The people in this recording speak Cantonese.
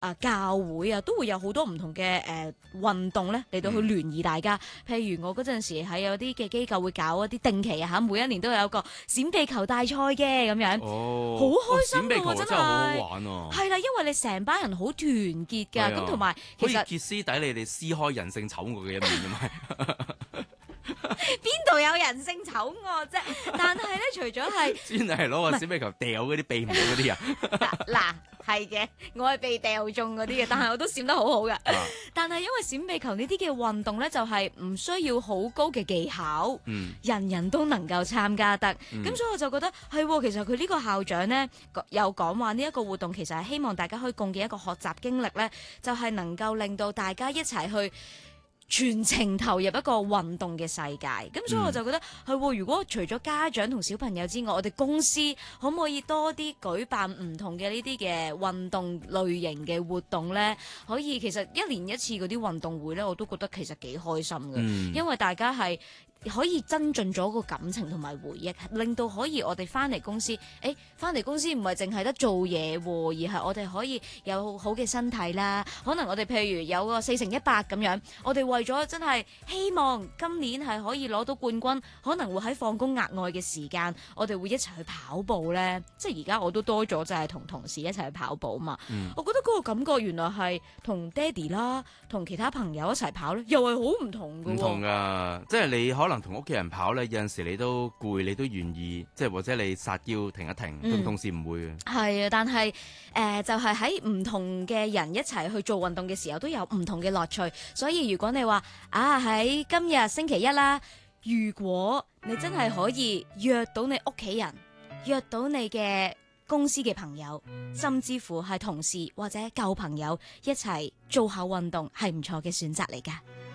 教會啊，都會有好多唔同嘅運動咧嚟到去聯誼大家。譬如我嗰陣時喺有啲嘅機構會搞一啲定期啊，每一年都有個閃避球大賽嘅咁樣， 哦， 好開心閃避球㗎喎，真真係好好係。 玩啊！ 係啦，因為你成班人好團結㗎， 係啊咁同埋其實可以歇斯底里地撕開人性醜惡嘅一面㗎嘛。 邊度有人性醜惡啫？但係咧，除咗係專係攞個閃避球掉嗰啲避唔到嗰啲人。 嗱係嘅，我係被掉中嗰啲嘅，但係我都閃得好好嘅。但係因為閃避球呢啲嘅運動咧，就係唔需要好高嘅技巧，人人都能夠參加得。咁所以我就覺得係喎，其實佢呢個校長咧有講話呢一個活動其實係希望大家可以共建一個學習經歷咧，就係能夠令到大家一齊去全程投入一個運動嘅世界，咁所以我就覺得係喎。如果除咗家長同小朋友之外，我哋公司可唔可以多啲舉辦唔同嘅呢啲嘅運動類型嘅活動呢？可以其實一年一次嗰啲運動會呢，我都覺得其實幾開心嘅，因為大家係可以增進咗個感情同埋回憶，令到可以我哋翻嚟公司，翻嚟公司唔係淨係得做嘢喎，而係我哋可以有好嘅身體啦。可能我哋譬如有個4乘100咁樣，我哋為咗真係希望今年係可以攞到冠軍，可能會喺放工額外嘅時間，我哋會一齊去跑步呢。即係而家我都多咗就係同同事一齊去跑步嘛。我覺得嗰個感覺原來係同爹哋啦，同其他朋友一齊跑呢，又係好唔同㗎喎。 唔同㗎，即係你可能同屋企人跑咧，有陣時你都攰，你都願意，即係或者你撒嬌停一停，同事唔會嘅。 係啊，但係就係喺唔同嘅人一齊去做運動嘅時候，都有唔同嘅樂趣。所以如果你話喺今日星期一啦，如果你真係可以約到你屋企人，約到你嘅公司嘅朋友，甚至乎係同事或者舊朋友一齊做下運動，係唔錯嘅選擇嚟㗎。